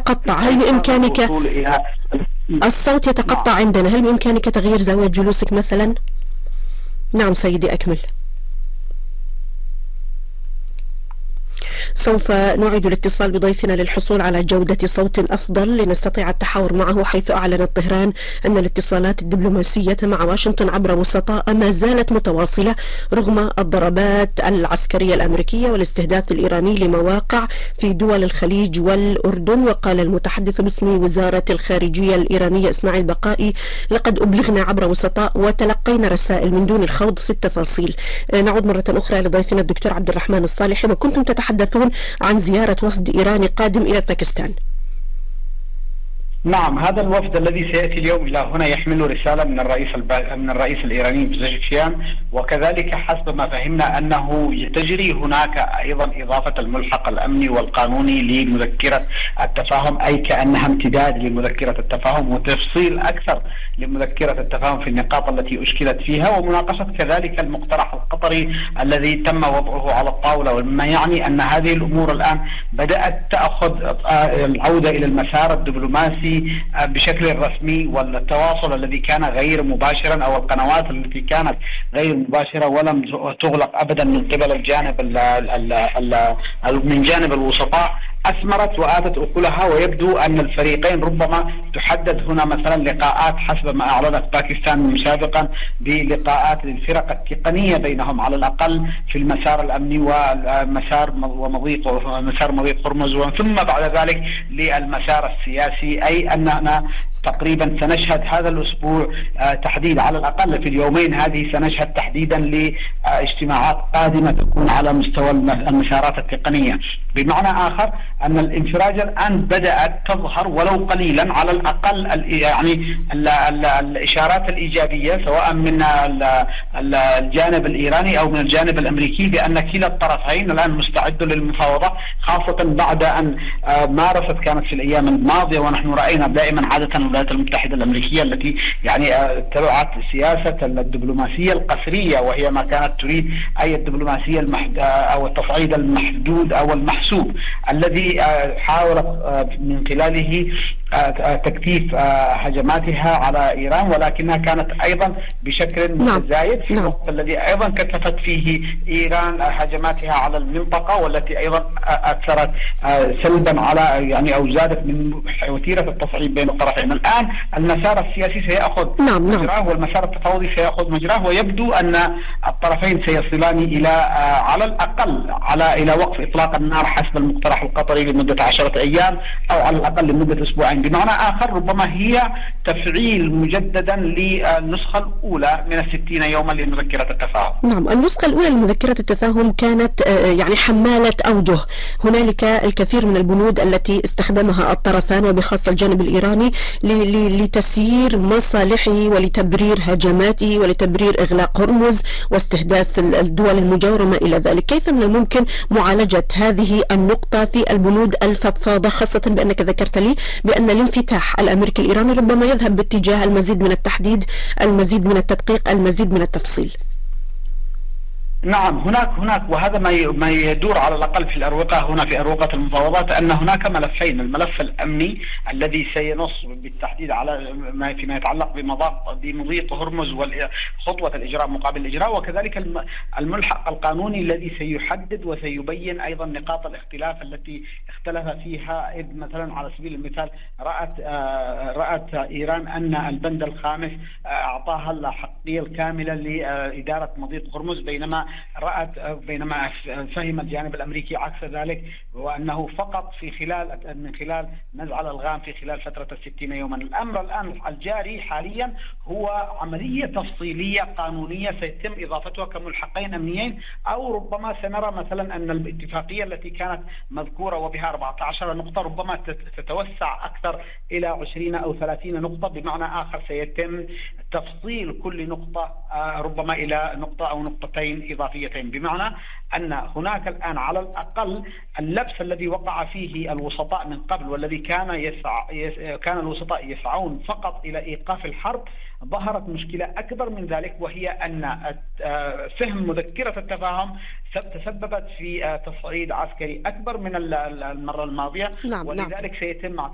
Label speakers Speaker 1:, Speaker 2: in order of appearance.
Speaker 1: يتقطع، هل بإمكانك الصوت يتقطع عندنا، هل بإمكانك تغيير زاوية جلوسك مثلا؟ نعم سيدي أكمل. سوف نعيد الاتصال بضيفنا للحصول على جودة صوت أفضل لنستطيع التحاور معه، حيث أعلنت طهران أن الاتصالات الدبلوماسية مع واشنطن عبر وسطاء ما زالت متواصلة رغم الضربات العسكرية الأمريكية والاستهداف الإيراني لمواقع في دول الخليج والأردن. وقال المتحدث باسم وزارة الخارجية الإيرانية إسماعيل بقائي: لقد أبلغنا عبر وسطاء وتلقينا رسائل من دون الخوض في التفاصيل. نعود مرة أخرى لضيفنا الدكتور عبد الرحمن الصالحي، وكنتم تتحدثون عن زيارة وفد إيراني قادم إلى باكستان.
Speaker 2: نعم، هذا الوفد الذي سيأتي اليوم إلى هنا يحمل رسالة من الرئيس الإيراني بزكشيان، وكذلك حسب ما فهمنا أنه تجري هناك أيضا إضافة الملحق الأمني والقانوني لمذكرة التفاهم، أي كأنها امتداد لمذكرة التفاهم وتفصيل أكثر لمذكرة التفاهم في النقاط التي أشكلت فيها، ومناقشة كذلك المقترح القطري الذي تم وضعه على الطاولة، وما يعني أن هذه الأمور الآن بدأت تأخذ العودة إلى المسار الدبلوماسي بشكل رسمي، والتواصل الذي كان غير مباشرا أو القنوات التي كانت غير مباشرة ولم تغلق أبدا من قبل الجانب من جانب الوسطاء أثمرت وآتت أكلها. ويبدو أن الفريقين ربما تحدد هنا مثلا لقاءات حسب ما أعلنت باكستان سابقا بلقاءات للفرق التقنية بينهم على الأقل في المسار الأمني ومسار مضيق هرمز، ثم بعد ذلك للمسار السياسي، أي أننا تقريبا سنشهد هذا الأسبوع تحديد على الأقل في اليومين هذه سنشهد تحديدا لاجتماعات قادمة تكون على مستوى المسارات التقنية. بمعنى آخر أن الانفراجة الآن بدأت تظهر ولو قليلا على الأقل يعني الإشارات الإيجابية سواء من الجانب الإيراني أو من الجانب الأمريكي بأن كلا الطرفين الآن مستعد للمفاوضة، خاصة بعد أن مارست كانت في الأيام الماضية ونحن رأينا دائما عادة الولايات المتحدة الأمريكية التي يعني اتبعت سياسة الدبلوماسية القسرية، وهي ما كانت تريد أي الدبلوماسية أو التصعيد المحدود أو المحسوب الذي حاولت من خلاله تكثيف هجماتها على إيران، ولكنها كانت أيضا بشكل متزايد في الوقت الذي أيضا كثفت فيه إيران هجماتها على المنطقة، والتي أيضا أثرت سلبا على يعني أو زادت من وتيرة التصعيد بين الطرفين. الآن المسار السياسي سيأخذ مجراه والمسار التفاوضي سيأخذ مجراه، ويبدو أن الطرفين سيصلان إلى على الأقل إلى وقف إطلاق النار حسب المقترح القطري لمدة 10 أيام أو على الأقل لمدة أسبوعين. بمعنى آخر ربما هي تفعيل مجددا للنسخة الأولى من 60 يوما لمذكرة التفاهم.
Speaker 1: نعم، النسخة الأولى لمذكرة التفاهم كانت يعني حمالة أوجه، هنالك الكثير من البنود التي استخدمها الطرفان وبخاصة الجانب الإيراني لتسيير مصالحه ولتبرير هجماته ولتبرير إغلاق هرمز واستهداف الدول المجاورة ما إلى ذلك. كيف من الممكن معالجة هذه النقطة في البنود الفضفاضة، خاصة بأنك ذكرت لي بأن الانفتاح الأمريكي الإيراني ربما يذهب باتجاه المزيد من التحديد، المزيد من التدقيق، المزيد من التفصيل؟
Speaker 2: نعم، هناك وهذا ما يدور على الأقل في الأروقة هنا في أروقة المفاوضات، أن هناك ملفين: الملف الأمني الذي سينص بالتحديد على فيما يتعلق بمضيق هرمز وخطوة الإجراء مقابل الإجراء، وكذلك الملحق القانوني الذي سيحدد وسيبين أيضا نقاط الاختلاف التي اختلف فيها. إذ مثلا على سبيل المثال رأت إيران أن البند الخامس أعطاها الحقية الكاملة لإدارة مضيق هرمز، بينما فهم الجانب الأمريكي عكس ذلك، وأنه فقط من خلال نزع الألغام في خلال فترة 60 يوما. الأمر الآن الجاري حاليا هو عملية تفصيلية قانونية سيتم إضافتها كملحقين أمنيين، أو ربما سنرى مثلا أن الاتفاقية التي كانت مذكورة وبها 14 نقطة ربما تتوسع أكثر إلى 20 أو 30 نقطة. بمعنى آخر سيتم تفصيل كل نقطة ربما إلى نقطة أو نقطتين إضافيتين، بمعنى أن هناك الآن على الأقل اللبس الذي وقع فيه الوسطاء من قبل، والذي كان الوسطاء يسعون فقط إلى إيقاف الحرب، ظهرت مشكلة أكبر من ذلك، وهي أن فهم مذكرة التفاهم تسببت في تصعيد عسكري أكبر من المرة الماضية. ولذلك سيتم